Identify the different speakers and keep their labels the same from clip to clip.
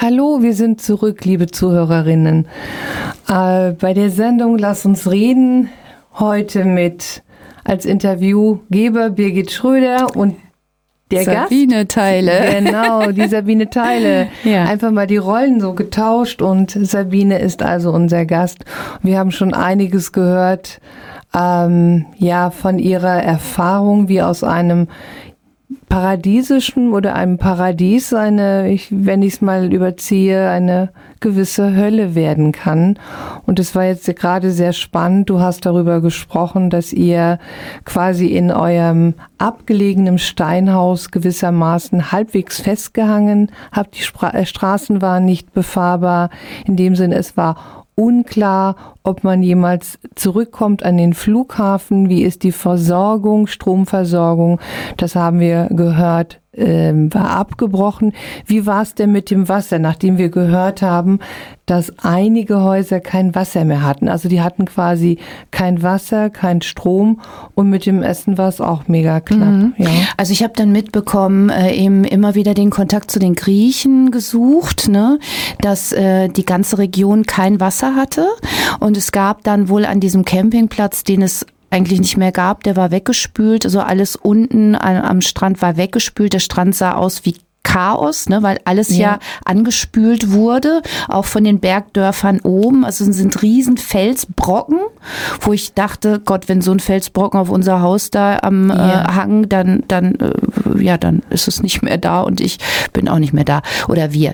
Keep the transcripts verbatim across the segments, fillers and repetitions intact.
Speaker 1: Hallo, wir sind zurück, liebe Zuhörerinnen. Äh, bei der Sendung Lass uns reden, heute mit als Interviewgeber Birgit Schröder und der
Speaker 2: Sabine
Speaker 1: Gast.
Speaker 2: Theile.
Speaker 1: Genau, die Sabine Theile.
Speaker 2: Ja.
Speaker 1: Einfach mal die Rollen so getauscht und Sabine ist also unser Gast. Wir haben schon einiges gehört, ähm, ja, von ihrer Erfahrung, wie aus einem paradiesischen oder einem Paradies eine, ich, wenn ich es mal überziehe, eine gewisse Hölle werden kann. Und es war jetzt gerade sehr spannend. Du hast darüber gesprochen, dass ihr quasi in eurem abgelegenen Steinhaus gewissermaßen halbwegs festgehangen habt. Die Spra- Straßen waren nicht befahrbar. In dem Sinne, es war unklar, ob man jemals zurückkommt an den Flughafen. Wie ist die Versorgung, Stromversorgung? Das haben wir gehört, ähm, war abgebrochen. Wie war es denn mit dem Wasser, nachdem wir gehört haben, dass einige Häuser kein Wasser mehr hatten? Also die hatten quasi kein Wasser, kein Strom und mit dem Essen war es auch mega knapp.
Speaker 2: Mhm.
Speaker 1: Ja.
Speaker 2: Also ich habe dann mitbekommen, äh, eben immer wieder den Kontakt zu den Griechen gesucht, ne, dass äh, die ganze Region kein Wasser hatte und es gab dann wohl an diesem Campingplatz, den es eigentlich nicht mehr gab, der war weggespült, also alles unten an, am Strand war weggespült, der Strand sah aus wie Chaos, ne, weil alles ja. ja angespült wurde, auch von den Bergdörfern oben. Also es sind riesen Felsbrocken, wo ich dachte, Gott, wenn so ein Felsbrocken auf unser Haus da am ja. äh, Hang, dann, dann, äh, ja, dann ist es nicht mehr da und ich bin auch nicht mehr da. Oder wir.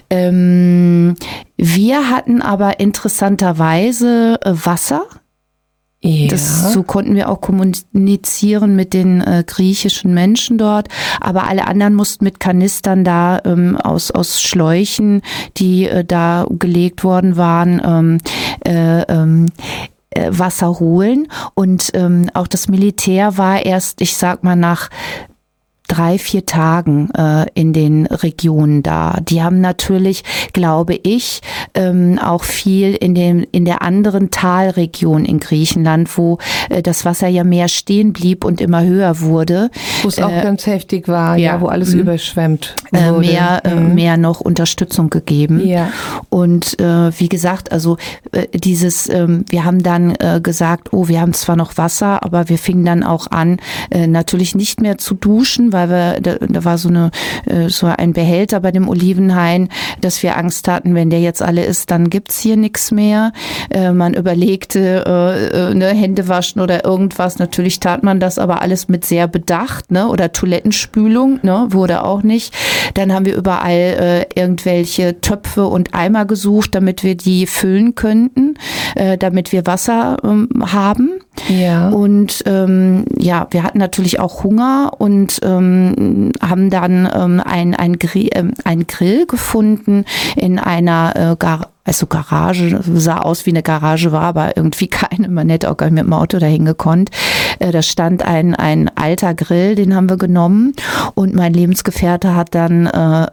Speaker 2: Ähm, wir hatten aber interessanterweise äh, Wasser.
Speaker 1: Ja.
Speaker 2: Das, so konnten wir auch kommunizieren mit den äh, griechischen Menschen dort. Aber alle anderen mussten mit Kanistern da ähm, aus, aus Schläuchen, die äh, da gelegt worden waren, ähm, äh, ähm, äh, Wasser holen. Und ähm, auch das Militär war erst, ich sag mal, nach drei, vier Tagen äh, in den Regionen da. Die haben natürlich, glaube ich, ähm, auch viel in dem in der anderen Talregion in Griechenland, wo äh, das Wasser ja mehr stehen blieb und immer höher wurde.
Speaker 1: Wo es auch
Speaker 2: äh,
Speaker 1: ganz heftig war, ja, ja wo alles
Speaker 2: m-
Speaker 1: überschwemmt
Speaker 2: äh,
Speaker 1: wurde.
Speaker 2: mehr, äh,
Speaker 1: Mhm.
Speaker 2: mehr noch Unterstützung gegeben.
Speaker 1: Ja.
Speaker 2: Und äh, wie gesagt, also äh, dieses, ähm, wir haben dann äh, gesagt, oh, wir haben zwar noch Wasser, aber wir fingen dann auch an, äh, natürlich nicht mehr zu duschen, weil wir, da, da war so eine so ein Behälter bei dem Olivenhain, dass wir Angst hatten, wenn der jetzt alle ist, dann gibt's hier nichts mehr. Äh, man überlegte, äh, ne, Hände waschen oder irgendwas. Natürlich tat man das, aber alles mit sehr Bedacht, ne? Oder Toilettenspülung, ne? Wurde auch nicht. Dann haben wir überall äh, irgendwelche Töpfe und Eimer gesucht, damit wir die füllen könnten, äh, damit wir Wasser ähm, haben.
Speaker 1: Ja.
Speaker 2: Und ähm, ja, wir hatten natürlich auch Hunger und ähm, haben dann ähm, ein, ein, Grill, äh, ein Grill gefunden in einer äh, Gar- also Garage, sah aus wie eine Garage, war aber irgendwie keine, man hätte auch gar nicht mit dem Auto dahin gekonnt. Äh, da stand ein, ein alter Grill, den haben wir genommen und mein Lebensgefährte hat dann äh,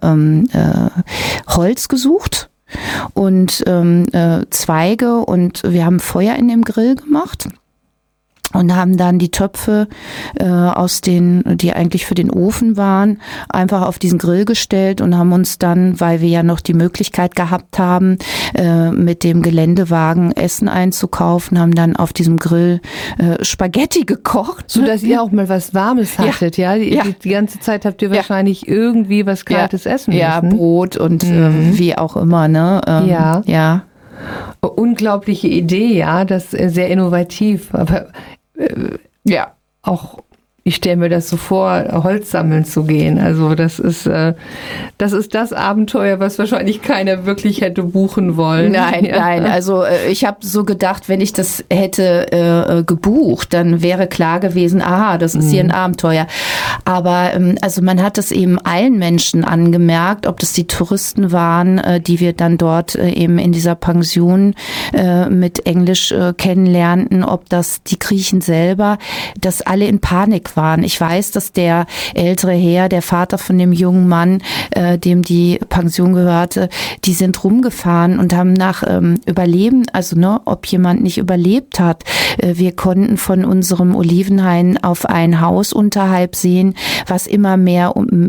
Speaker 2: äh, Holz gesucht und ähm, äh, Zweige und wir haben Feuer in dem Grill gemacht. Und haben dann die Töpfe äh, aus den, die eigentlich für den Ofen waren, einfach auf diesen Grill gestellt und haben uns dann, weil wir ja noch die Möglichkeit gehabt haben, äh, mit dem Geländewagen Essen einzukaufen, haben dann auf diesem Grill äh, Spaghetti gekocht.
Speaker 1: So dass ihr auch mal was Warmes hattet, ja? ja? Die,
Speaker 2: ja.
Speaker 1: die, die ganze Zeit habt ihr
Speaker 2: Ja.
Speaker 1: wahrscheinlich irgendwie was Kaltes
Speaker 2: ja.
Speaker 1: essen müssen.
Speaker 2: Ja, Brot und
Speaker 1: Mhm.
Speaker 2: äh, wie auch immer, ne? Ähm,
Speaker 1: Ja.
Speaker 2: Ja.
Speaker 1: Unglaubliche Idee, ja, das ist sehr innovativ, aber äh,
Speaker 2: Ja.
Speaker 1: auch, ich stelle mir das so vor, Holz sammeln zu gehen. Also das ist, äh, das ist das Abenteuer, was wahrscheinlich keiner wirklich hätte buchen wollen.
Speaker 2: Nein,
Speaker 1: ja.
Speaker 2: nein. Also äh, ich habe so gedacht, wenn ich das hätte äh, gebucht, dann wäre klar gewesen, aha, das ist mhm. hier ein Abenteuer. Aber ähm, also man hat es eben allen Menschen angemerkt, ob das die Touristen waren, äh, die wir dann dort äh, eben in dieser Pension äh, mit Englisch äh, kennenlernten, ob das die Griechen selber, dass alle in Panik waren. Ich weiß, dass der ältere Herr, der Vater von dem jungen Mann, äh, dem die Pension gehörte, die sind rumgefahren und haben nach ähm, Überleben, also ne, ob jemand nicht überlebt hat. Äh, wir konnten von unserem Olivenhain auf ein Haus unterhalb sehen, was immer mehr um,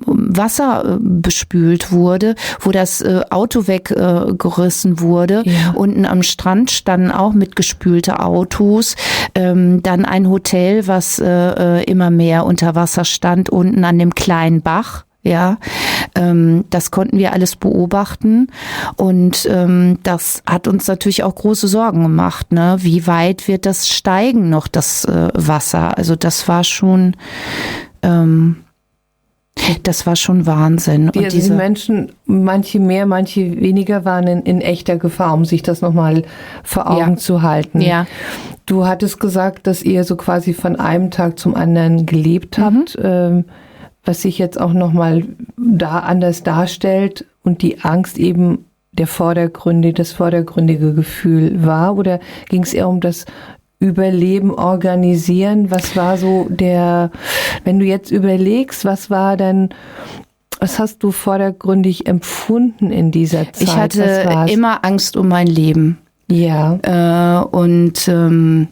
Speaker 2: Wasser äh, bespült wurde, wo das äh, Auto weggerissen äh, wurde.
Speaker 1: Ja.
Speaker 2: Unten am Strand standen auch mitgespülte Autos. Ähm, dann ein Hotel, was äh, immer mehr unter Wasser stand, unten an dem kleinen Bach. Ja, ähm, das konnten wir alles beobachten und ähm, das hat uns natürlich auch große Sorgen gemacht. Ne? Wie weit wird das steigen noch, das äh, Wasser? Also das war schon, ähm, das war schon Wahnsinn.
Speaker 1: Die,
Speaker 2: und
Speaker 1: also
Speaker 2: diese
Speaker 1: die Menschen, manche mehr, manche weniger, waren in, in echter Gefahr, um sich das nochmal vor Augen
Speaker 2: Ja.
Speaker 1: zu halten.
Speaker 2: Ja.
Speaker 1: Du hattest gesagt, dass ihr so quasi von einem Tag zum anderen gelebt habt. Ähm, was sich jetzt auch nochmal da anders darstellt und die Angst eben der vordergründige, das vordergründige Gefühl war? Oder ging es eher um das Überleben, Organisieren? Was war so der, wenn du jetzt überlegst, was war denn, was hast du vordergründig empfunden in dieser Zeit?
Speaker 2: Ich hatte immer Angst um mein Leben.
Speaker 1: Ja.
Speaker 2: Äh, und ähm,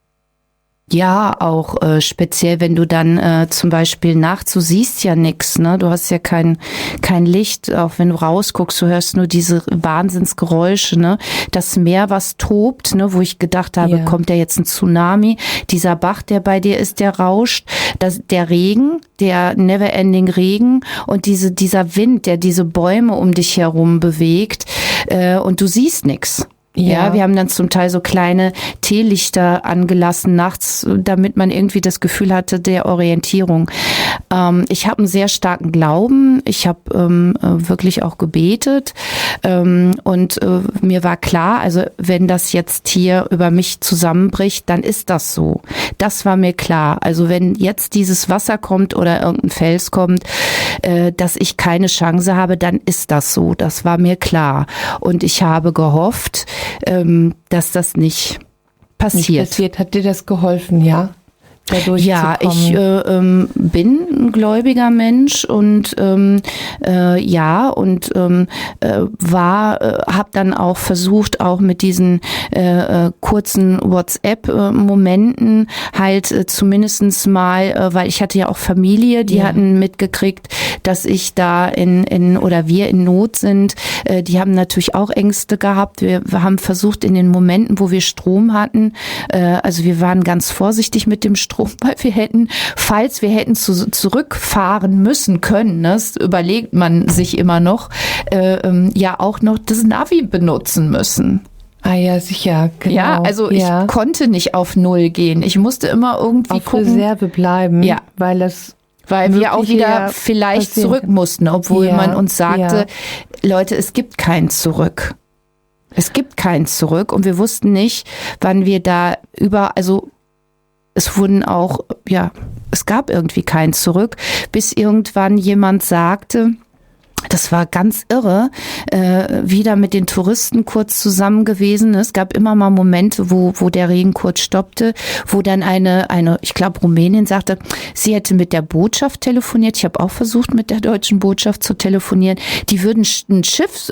Speaker 2: ja, auch äh, speziell, wenn du dann äh, zum Beispiel nachts, du siehst ja nichts, ne? Du hast ja kein kein Licht, auch wenn du rausguckst, du hörst nur diese Wahnsinnsgeräusche, ne? Das Meer, was tobt, ne? Wo ich gedacht habe,
Speaker 1: Ja.
Speaker 2: kommt da jetzt ein Tsunami? Dieser Bach, der bei dir ist, der rauscht. Das, der Regen, der never-ending Regen und diese dieser Wind, der diese Bäume um dich herum bewegt äh, und du siehst nichts. Ja. ja, wir haben dann zum Teil so kleine Teelichter angelassen nachts, damit man irgendwie das Gefühl hatte der Orientierung. Ähm, ich habe einen sehr starken Glauben. Ich habe ähm, wirklich auch gebetet ähm, und äh, mir war klar, also wenn das jetzt hier über mich zusammenbricht, dann ist das so. Das war mir klar. Also wenn jetzt dieses Wasser kommt oder irgendein Fels kommt, äh, dass ich keine Chance habe, dann ist das so. Das war mir klar. Und ich habe gehofft, Ähm, dass das nicht passiert.
Speaker 1: Nicht passiert. Hat dir das geholfen, ja? Dadurch
Speaker 2: ja,
Speaker 1: zu kommen?
Speaker 2: ich äh, ähm, bin ein gläubiger Mensch und ähm, äh, ja und ähm, äh, war, äh, habe dann auch versucht, auch mit diesen äh, äh, kurzen WhatsApp-Momenten halt äh, zumindestens mal, äh, weil ich hatte ja auch Familie, die
Speaker 1: Ja.
Speaker 2: hatten mitgekriegt, dass ich da in in oder wir in Not sind. Äh, die haben natürlich auch Ängste gehabt. Wir, wir haben versucht in den Momenten, wo wir Strom hatten, äh, also wir waren ganz vorsichtig mit dem Strom, weil wir hätten, falls wir hätten zu, zurückfahren müssen können, ne, das überlegt man sich immer noch, äh, ähm, ja auch noch das Navi benutzen müssen.
Speaker 1: Ah ja, sicher, genau.
Speaker 2: Ja, also
Speaker 1: ja.
Speaker 2: ich konnte nicht auf Null gehen. Ich musste immer irgendwie
Speaker 1: auf
Speaker 2: gucken,
Speaker 1: Reserve bleiben,
Speaker 2: Ja.
Speaker 1: weil das
Speaker 2: weil wir auch
Speaker 1: Mögliche
Speaker 2: wieder
Speaker 1: ja
Speaker 2: vielleicht
Speaker 1: passieren
Speaker 2: zurück
Speaker 1: kann.
Speaker 2: mussten, obwohl
Speaker 1: Ja,
Speaker 2: man uns sagte,
Speaker 1: ja.
Speaker 2: Leute, es gibt kein Zurück. Es gibt kein Zurück und wir wussten nicht, wann wir da über, also es wurden auch, ja, es gab irgendwie kein Zurück, bis irgendwann jemand sagte, das war ganz irre, äh, wieder mit den Touristen kurz zusammen gewesen. Es gab immer mal Momente, wo wo der Regen kurz stoppte, wo dann eine, eine ich glaube Rumänien sagte, sie hätte mit der Botschaft telefoniert. Ich habe auch versucht, mit der deutschen Botschaft zu telefonieren. Die würden ein Schiff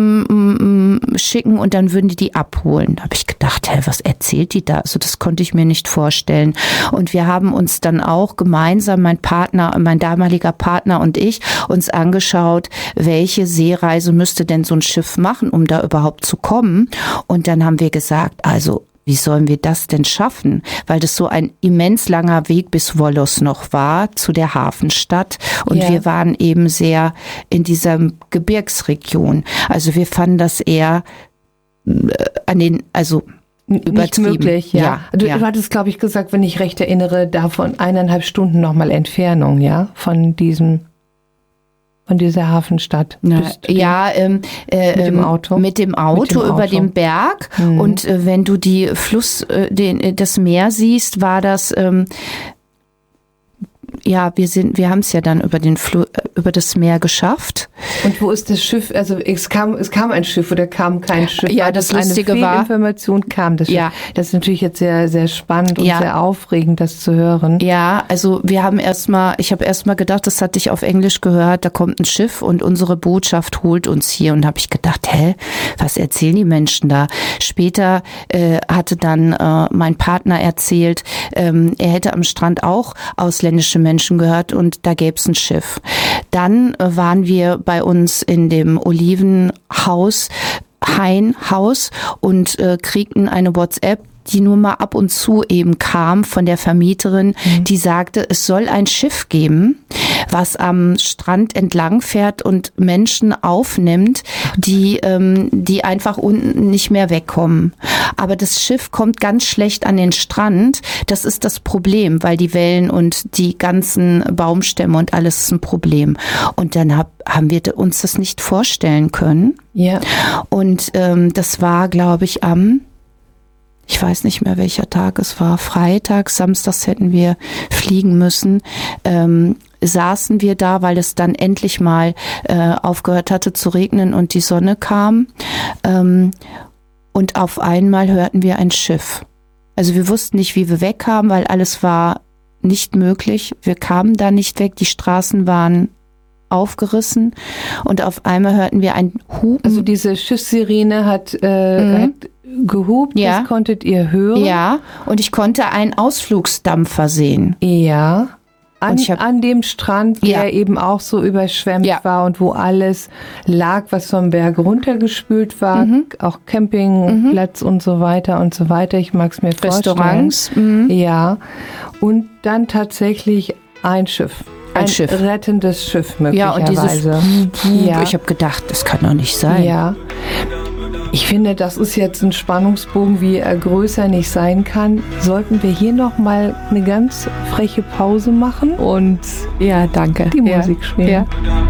Speaker 2: äh, schicken und dann würden die die abholen. Da habe ich gedacht, hä, was erzählt die da? Also das konnte ich mir nicht vorstellen. Und wir haben uns dann auch gemeinsam, mein Partner, mein damaliger Partner und ich, uns angeschaut, welche Seereise müsste denn so ein Schiff machen, um da überhaupt zu kommen? Und dann haben wir gesagt, also wie sollen wir das denn schaffen? Weil das so ein immens langer Weg bis Volos noch war, zu der Hafenstadt. Und
Speaker 1: Ja.
Speaker 2: wir waren eben sehr in dieser Gebirgsregion. Also wir fanden das eher äh, an den, also
Speaker 1: nicht
Speaker 2: übertrieben.
Speaker 1: möglich, ja.
Speaker 2: Ja,
Speaker 1: du,
Speaker 2: ja.
Speaker 1: du hattest, glaube ich, gesagt, wenn ich recht erinnere, davon eineinhalb Stunden nochmal Entfernung, ja, von diesem von dieser Hafenstadt.
Speaker 2: Na,
Speaker 1: Bist du-
Speaker 2: ja, ähm, äh,
Speaker 1: Mit dem
Speaker 2: ähm,
Speaker 1: Auto?
Speaker 2: Mit dem Auto,
Speaker 1: Mit dem
Speaker 2: über
Speaker 1: Auto.
Speaker 2: den Berg.
Speaker 1: Mhm.
Speaker 2: Und äh, wenn du die Fluss, äh, den, äh, das Meer siehst, war das, ähm, ja, wir sind, wir haben es ja dann über den Flu äh, über das Meer geschafft.
Speaker 1: Und wo ist das Schiff? Also es kam, es kam ein Schiff oder kam kein Schiff?
Speaker 2: Ja, das Lustige war...
Speaker 1: Eine Fehlinformation kam das Schiff. Ja. Das ist natürlich jetzt sehr, sehr spannend und ja. sehr aufregend, das zu hören.
Speaker 2: Ja, also wir haben erstmal, ich habe erstmal gedacht, das hatte ich auf Englisch gehört, da kommt ein Schiff und unsere Botschaft holt uns hier. Und habe ich gedacht, hä, was erzählen die Menschen da? Später äh, hatte dann äh, mein Partner erzählt, ähm, er hätte am Strand auch ausländische Menschen gehört und da gäbe es ein Schiff. Dann äh, waren wir bei uns in dem Olivenhaus, Hain-Haus und äh, kriegten eine WhatsApp, die nur mal ab und zu eben kam von der Vermieterin, mhm. die sagte, es soll ein Schiff geben, was am Strand entlang fährt und Menschen aufnimmt, die, ähm, die einfach unten nicht mehr wegkommen. Aber das Schiff kommt ganz schlecht an den Strand. Das ist das Problem, weil die Wellen und die ganzen Baumstämme und alles ist ein Problem. Und dann hab, haben wir uns das nicht vorstellen können.
Speaker 1: Ja.
Speaker 2: Und ähm, das war, glaube ich, am Ich weiß nicht mehr, welcher Tag es war. Freitag, samstags hätten wir fliegen müssen. Ähm, saßen wir da, weil es dann endlich mal äh, aufgehört hatte zu regnen und die Sonne kam. Ähm, und auf einmal hörten wir ein Schiff. Also wir wussten nicht, wie wir wegkamen, weil alles war nicht möglich. Wir kamen da nicht weg. Die Straßen waren aufgerissen und auf einmal hörten wir ein Hupen.
Speaker 1: Also diese Schiffssirene hat, äh, mhm. hat gehupt,
Speaker 2: ja.
Speaker 1: Das konntet ihr hören?
Speaker 2: Ja, und ich konnte einen Ausflugsdampfer sehen.
Speaker 1: Ja, an,
Speaker 2: hab,
Speaker 1: an dem Strand, der ja. eben auch so überschwemmt ja. war und wo alles lag, was vom Berg runtergespült war, mhm. auch Campingplatz mhm. und so weiter und so weiter. Ich mag es mir vorstellen.
Speaker 2: Restaurants. Mhm.
Speaker 1: Ja, und dann tatsächlich ein Schiff.
Speaker 2: Ein, ein
Speaker 1: Schiff. rettendes Schiff möglicherweise.
Speaker 2: Ja, und dieses ja. Ich habe gedacht, das kann doch nicht sein.
Speaker 1: Ja. Ich finde, das ist jetzt ein Spannungsbogen, wie er größer nicht sein kann. Sollten wir hier noch mal eine ganz freche Pause machen und
Speaker 2: ja, danke.
Speaker 1: Die Musik
Speaker 2: ja.
Speaker 1: spielen.
Speaker 2: Ja.